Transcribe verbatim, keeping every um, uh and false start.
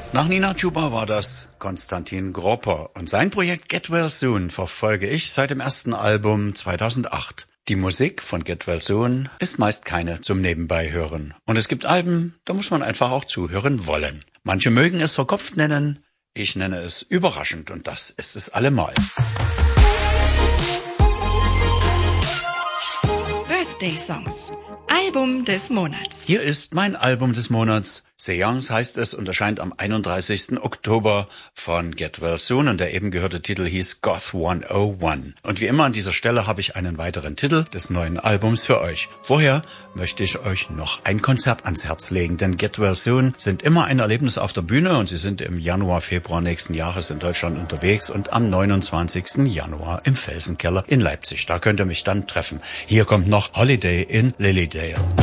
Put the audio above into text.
Nach Nina Chuba war das Konstantin Gropper und sein Projekt Get Well Soon verfolge ich seit dem ersten Album zweitausendacht. Die Musik von Get Well Soon ist meist keine zum Nebenbeihören. Und es gibt Alben, da muss man einfach auch zuhören wollen. Manche mögen es verkopft nennen, ich nenne es überraschend und das ist es allemal. Birthday Songs, Album des Monats. Hier ist mein Album des Monats. Seance heißt es und erscheint am einunddreißigsten Oktober von Get Well Soon und der eben gehörte Titel hieß Goth hunderteins. Und wie immer an dieser Stelle habe ich einen weiteren Titel des neuen Albums für euch. Vorher möchte ich euch noch ein Konzert ans Herz legen, denn Get Well Soon sind immer ein Erlebnis auf der Bühne und sie sind im Januar, Februar nächsten Jahres in Deutschland unterwegs und am neunundzwanzigsten Januar im Felsenkeller in Leipzig. Da könnt ihr mich dann treffen. Hier kommt noch Holiday in Lilydale.